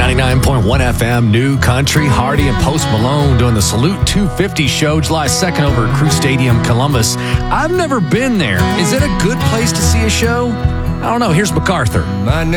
99.1 FM, New Country, Hardy and Post Malone doing the Salute 250 show July 2nd over at Crew Stadium, Columbus. I've never been there. Is it a good place to see a show? I don't know. Here's MacArthur.